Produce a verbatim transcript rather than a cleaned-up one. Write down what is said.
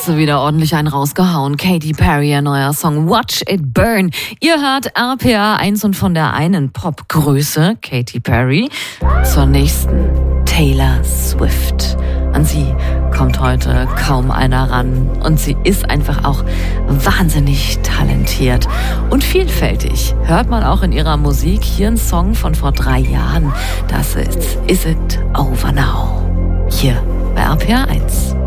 sie wieder ordentlich einen rausgehauen. Katy Perry, ihr neuer Song Watch It Burn. Ihr hört R P R eins und von der einen Popgröße, Katy Perry, zur nächsten, Taylor Swift. An sie kommt heute kaum einer ran und sie ist einfach auch wahnsinnig talentiert und vielfältig. Hört man auch in ihrer Musik. Hier ein Song von vor drei Jahren. Das ist Is It Over Now? Hier bei R P R eins.